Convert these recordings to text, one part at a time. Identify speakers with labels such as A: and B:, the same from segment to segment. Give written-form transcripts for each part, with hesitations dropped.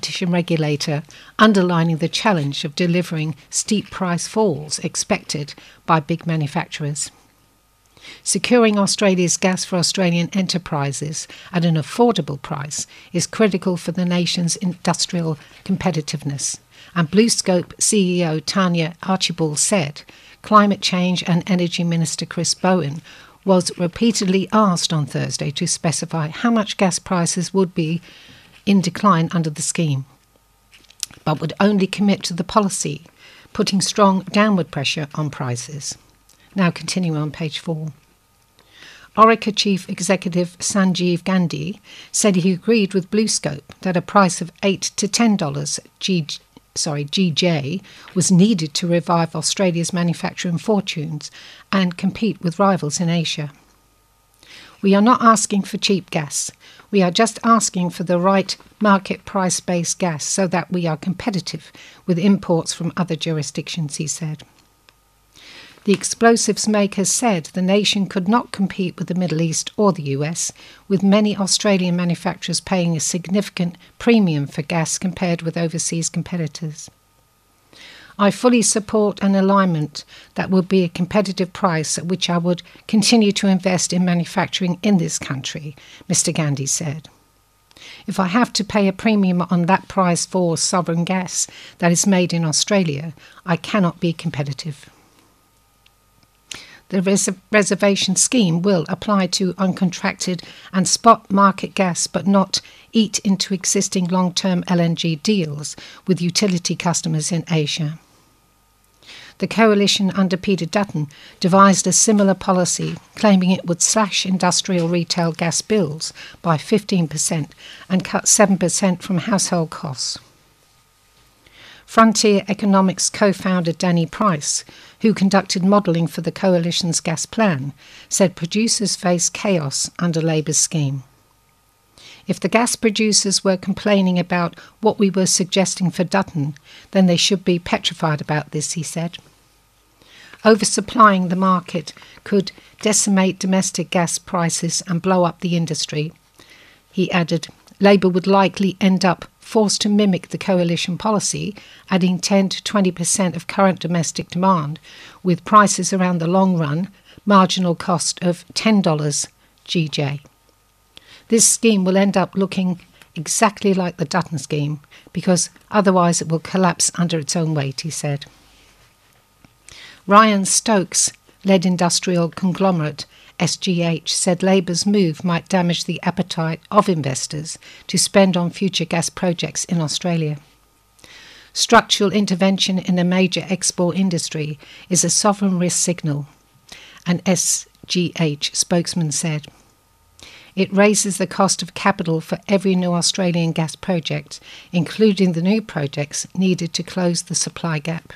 A: competition regulator, underlining the challenge of delivering steep price falls expected by big manufacturers. Securing Australia's gas for Australian enterprises at an affordable price is critical for the nation's industrial competitiveness, and BlueScope CEO Tanya Archibald said Climate Change and Energy Minister Chris Bowen was repeatedly asked on Thursday to specify how much gas prices would be in decline under the scheme, but would only commit to the policy, putting strong downward pressure on prices. Now continuing on page 4. Orica Chief Executive Sanjeev Gandhi said he agreed with BlueScope that a price of $8 to $10 GJ was needed to revive Australia's manufacturing fortunes and compete with rivals in Asia. We are not asking for cheap gas. We are just asking for the right market price-based gas so that we are competitive with imports from other jurisdictions, he said. The explosives maker said the nation could not compete with the Middle East or the US, with many Australian manufacturers paying a significant premium for gas compared with overseas competitors. I fully support an alignment that would be a competitive price at which I would continue to invest in manufacturing in this country, Mr. Gandhi said. If I have to pay a premium on that price for sovereign gas that is made in Australia, I cannot be competitive. The reservation scheme will apply to uncontracted and spot market gas but not eat into existing long-term LNG deals with utility customers in Asia. The coalition under Peter Dutton devised a similar policy, claiming it would slash industrial retail gas bills by 15% and cut 7% from household costs. Frontier Economics co-founder Danny Price, who conducted modelling for the coalition's gas plan, said producers face chaos under Labour's scheme. If the gas producers were complaining about what we were suggesting for Dutton, then they should be petrified about this, he said. Oversupplying the market could decimate domestic gas prices and blow up the industry. He added, Labour would likely end up forced to mimic the coalition policy, adding 10 to 20% of current domestic demand, with prices around the long run, marginal cost of $10 GJ. This scheme will end up looking exactly like the Dutton scheme, because otherwise it will collapse under its own weight, he said. Ryan Stokes-led industrial conglomerate SGH said Labour's move might damage the appetite of investors to spend on future gas projects in Australia. Structural intervention in a major export industry is a sovereign risk signal, an SGH spokesman said. It raises the cost of capital for every new Australian gas project, including the new projects needed to close the supply gap.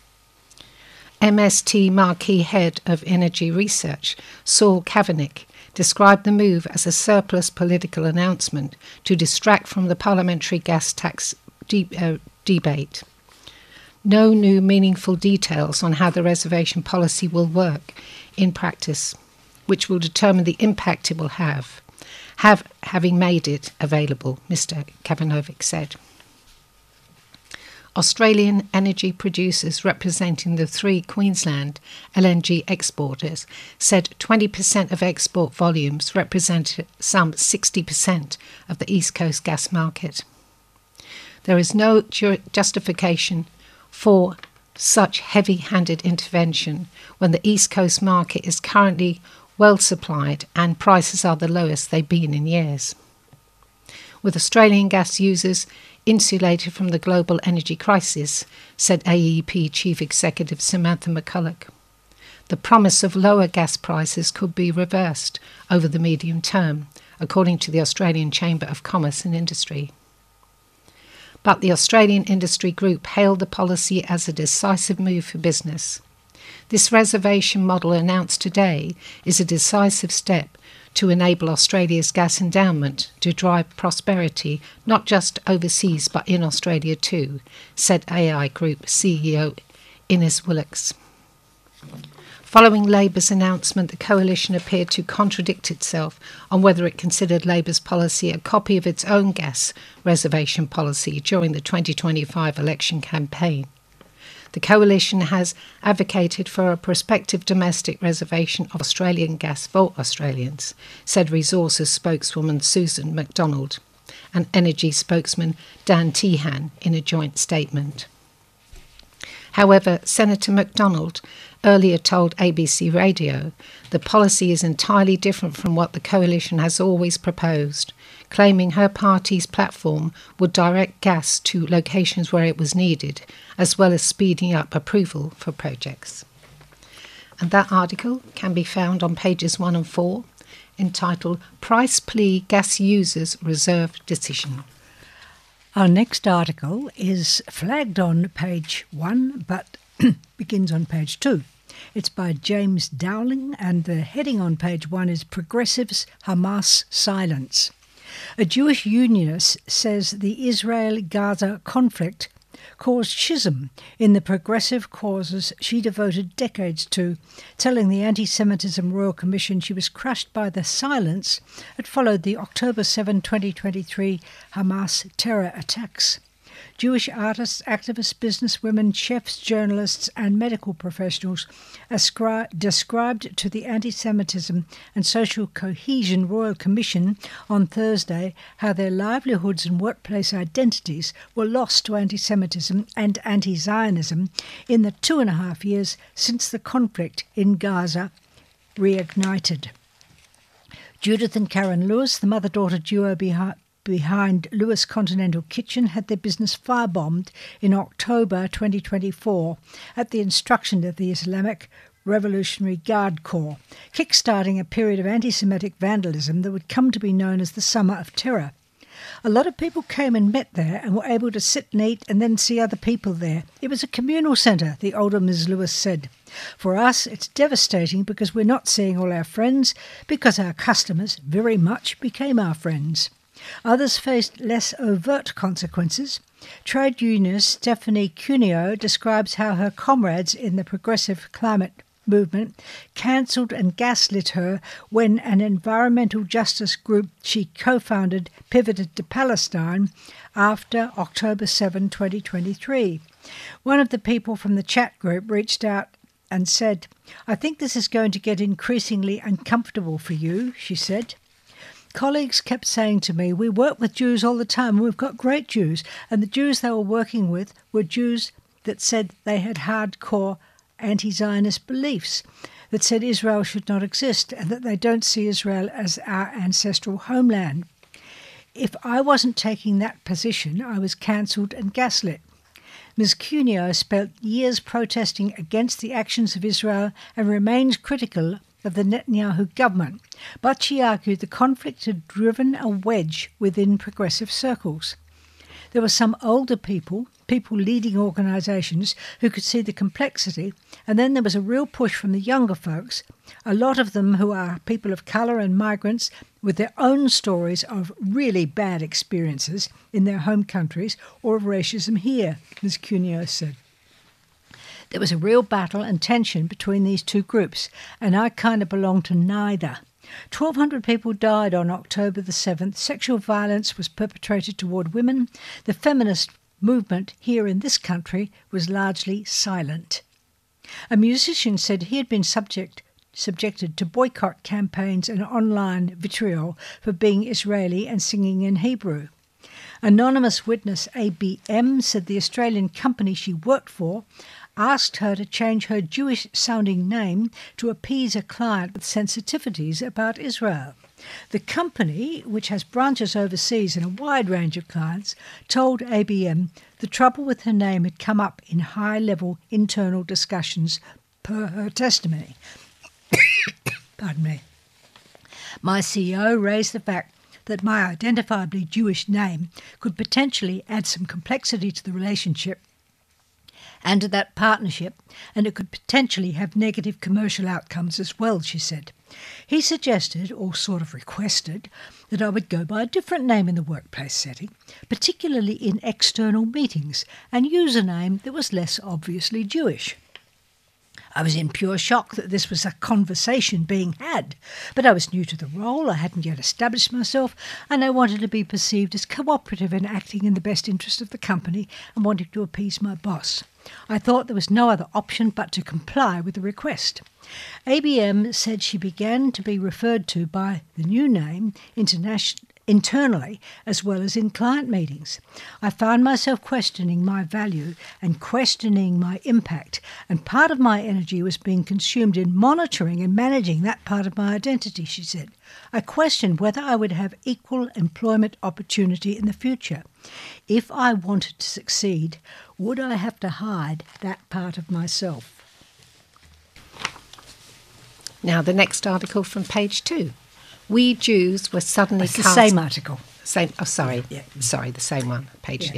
A: MST Marquee Head of Energy Research, Saul Kavanagh, described the move as a surplus political announcement to distract from the parliamentary gas tax debate. No new meaningful details on how the reservation policy will work in practice, which will determine the impact it will have having made it available, Mr. Kavanagh said. Australian energy producers representing the 3 Queensland LNG exporters said 20% of export volumes represented some 60% of the East Coast gas market. There is no justification for such heavy-handed intervention when the East Coast market is currently well supplied and prices are the lowest they've been in years. With Australian gas users insulated from the global energy crisis, said AEP Chief Executive Samantha McCulloch. The promise of lower gas prices could be reversed over the medium term, according to the Australian Chamber of Commerce and Industry. But the Australian Industry Group hailed the policy as a decisive move for business. This reservation model announced today is a decisive step to enable Australia's gas endowment to drive prosperity not just overseas but in Australia too, said AI Group CEO Ines Willocks. Following Labour's announcement, the coalition appeared to contradict itself on whether it considered Labour's policy a copy of its own gas reservation policy during the 2025 election campaign. The coalition has advocated for a prospective domestic reservation of Australian gas for Australians, said Resources spokeswoman Susan McDonald and Energy spokesman Dan Tehan in a joint statement. However, Senator McDonald earlier told ABC Radio the policy is entirely different from what the coalition has always proposed, claiming her party's platform would direct gas to locations where it was needed, as well as speeding up approval for projects. And that article can be found on pages 1 and 4, entitled Price Plea Gas Users Reserve Decision.
B: Our next article is flagged on page 1 but begins on page 2. It's by James Dowling and the heading on page 1 is Progressives Hamas Silence. A Jewish unionist says the Israel-Gaza conflict caused schism in the progressive causes she devoted decades to, telling the Anti-Semitism Royal Commission she was crushed by the silence that followed the October 7, 2023 Hamas terror attacks. Jewish artists, activists, businesswomen, chefs, journalists and medical professionals described to the Anti-Semitism and Social Cohesion Royal Commission on Thursday how their livelihoods and workplace identities were lost to anti-Semitism and anti-Zionism in the 2.5 years since the conflict in Gaza reignited. Judith and Karen Lewis, the mother-daughter duo behind Lewis Continental Kitchen, had their business firebombed in October 2024 at the instruction of the Islamic Revolutionary Guard Corps, kick-starting a period of anti-Semitic vandalism that would come to be known as the Summer of Terror. A lot of people came and met there and were able to sit and eat and then see other people there. It was a communal centre, the older Ms. Lewis said. For us, it's devastating because we're not seeing all our friends, because our customers very much became our friends. Others faced less overt consequences. Trade unionist Stephanie Cuneo describes how her comrades in the progressive climate movement cancelled and gaslit her when an environmental justice group she co-founded pivoted to Palestine after October 7, 2023. One of the people from the chat group reached out and said, "I think this is going to get increasingly uncomfortable for you," she said. Colleagues kept saying to me, "We work with Jews all the time, and we've got great Jews." And the Jews they were working with were Jews that said they had hardcore anti-Zionist beliefs, that said Israel should not exist, and that they don't see Israel as our ancestral homeland. If I wasn't taking that position, I was cancelled and gaslit. Ms. Cuneo spent years protesting against the actions of Israel and remains critical of the Netanyahu government, but she argued the conflict had driven a wedge within progressive circles. There were some older people leading organisations who could see the complexity, and then there was a real push from the younger folks, a lot of them who are people of colour and migrants with their own stories of really bad experiences in their home countries or of racism here, Ms. Cuneo said. There was a real battle and tension between these two groups, and I kind of belong to neither. 1,200 people died on October the 7th. Sexual violence was perpetrated toward women. The feminist movement here in this country was largely silent. A musician said he had been subjected to boycott campaigns and online vitriol for being Israeli and singing in Hebrew. Anonymous witness ABM said the Australian company she worked for asked her to change her Jewish-sounding name to appease a client with sensitivities about Israel. The company, which has branches overseas and a wide range of clients, told ABM the trouble with her name had come up in high-level internal discussions per her testimony. Pardon me. My CEO raised the fact that my identifiably Jewish name could potentially add some complexity to the relationship and to that partnership, and it could potentially have negative commercial outcomes as well, she said. He suggested, or sort of requested, that I would go by a different name in the workplace setting, particularly in external meetings, and use a name that was less obviously Jewish. I was in pure shock that this was a conversation being had, but I was new to the role, I hadn't yet established myself, and I wanted to be perceived as cooperative and acting in the best interest of the company and wanting to appease my boss. I thought there was no other option but to comply with the request. ABM said she began to be referred to by the new name internally as well as in client meetings. I found myself questioning my value and questioning my impact, and part of my energy was being consumed in monitoring and managing that part of my identity, she said. I questioned whether I would have equal employment opportunity in the future. If I wanted to succeed, would I have to hide that part of myself?
A: Now the next article from page 2. We Jews were suddenly
B: It's
A: cast...
B: the same article.
A: Sorry, the same one. Page,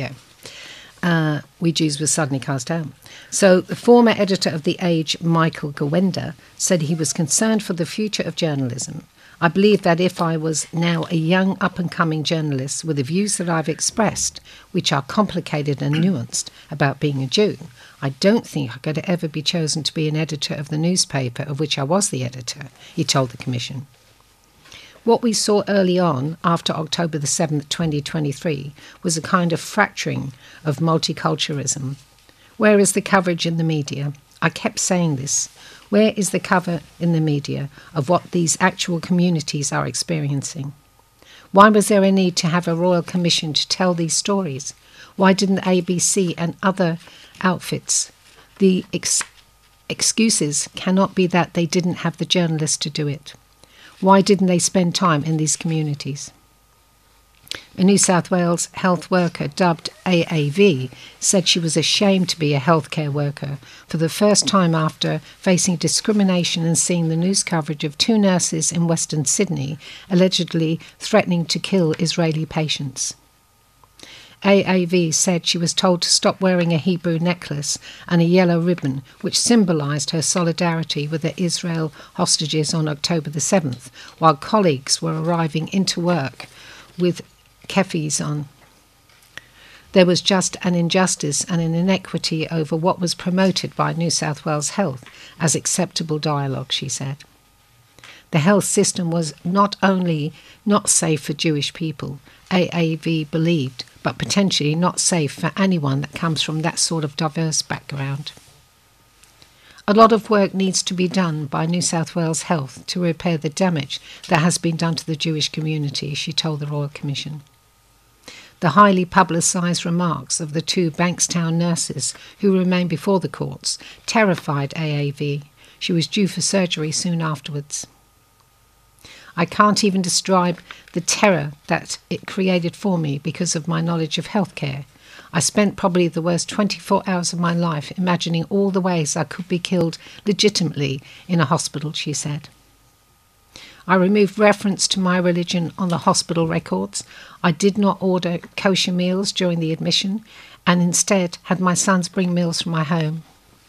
A: we Jews were suddenly cast out. So the former editor of The Age, Michael Gawenda, said he was concerned for the future of journalism. I believe that if I was now a young up-and-coming journalist with the views that I've expressed, which are complicated and nuanced, about being a Jew, I don't think I could ever be chosen to be an editor of the newspaper of which I was the editor, he told the Commission. What we saw early on, after October the 7th, 2023, was a kind of fracturing of multiculturalism. Where is the coverage in the media? I kept saying this. Where is the cover in the media of what these actual communities are experiencing? Why was there a need to have a royal commission to tell these stories? Why didn't ABC and other outfits? The excuses cannot be that they didn't have the journalists to do it. Why didn't they spend time in these communities? A New South Wales health worker dubbed AAV said she was ashamed to be a healthcare worker for the first time after facing discrimination and seeing the news coverage of 2 nurses in Western Sydney allegedly threatening to kill Israeli patients. AAV said she was told to stop wearing a Hebrew necklace and a yellow ribbon, which symbolised her solidarity with the Israel hostages on October the 7th, while colleagues were arriving into work with keffis on. There was just an injustice and an inequity over what was promoted by New South Wales Health as acceptable dialogue, she said. The health system was not only not safe for Jewish people, AAV believed, but potentially not safe for anyone that comes from that sort of diverse background. A lot of work needs to be done by New South Wales Health to repair the damage that has been done to the Jewish community, she told the Royal Commission. The highly publicised remarks of the 2 Bankstown nurses who remained before the courts terrified AAV. She was due for surgery soon afterwards. I can't even describe the terror that it created for me because of my knowledge of healthcare. I spent probably the worst 24 hours of my life imagining all the ways I could be killed legitimately in a hospital, she said. I removed reference to my religion on the hospital records. I did not order kosher meals during the admission and instead had my sons bring meals from my home.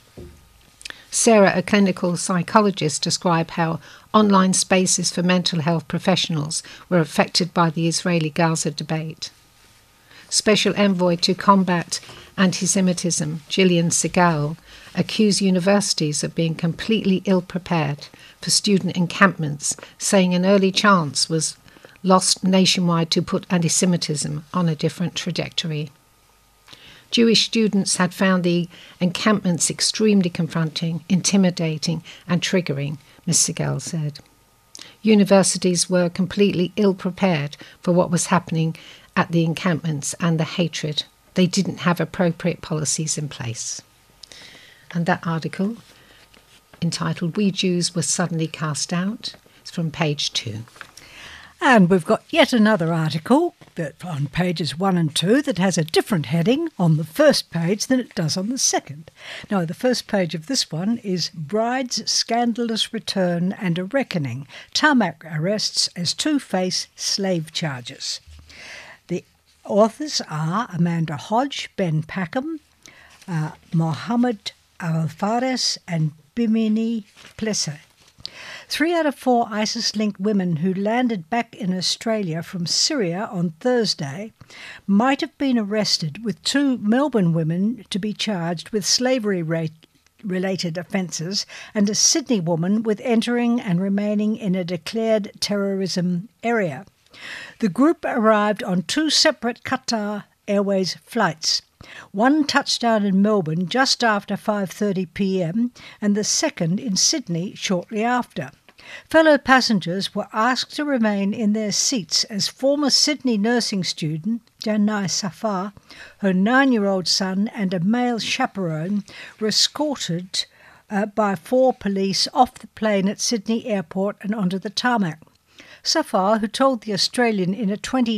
A: Sarah, a clinical psychologist, described how online spaces for mental health professionals were affected by the Israeli-Gaza debate. Special Envoy to Combat Anti-Semitism, Gillian Segal, accused universities of being completely ill-prepared for student encampments, saying an early chance was lost nationwide to put anti-Semitism on a different trajectory. Jewish students had found the encampments extremely confronting, intimidating and triggering, Ms. Segal said. Universities were completely ill-prepared for what was happening at the encampments and the hatred. They didn't have appropriate policies in place. And that article, entitled We Jews Were Suddenly Cast Out, is from page 2.
B: And we've got yet another article that on pages 1 and 2 that has a different heading on the first page than it does on the second. Now, the first page of this one is Bride's Scandalous Return and a Reckoning. Tarmac arrests as 2 face slave charges. The authors are Amanda Hodge, Ben Packham, Mohammed Al-Fares and Bimini Plesser. 3 out of 4 ISIS-linked women who landed back in Australia from Syria on Thursday might have been arrested, with 2 Melbourne women to be charged with slavery related offences, and a Sydney woman with entering and remaining in a declared terrorism area. The group arrived on 2 separate Qatar Airways flights. One touched down in Melbourne just after 5:30 p.m. and the second in Sydney shortly after. Fellow passengers were asked to remain in their seats as former Sydney nursing student Janai Safar, her 9-year-old son and a male chaperone were escorted by 4 police off the plane at Sydney Airport and onto the tarmac. Safar, who told The Australian in a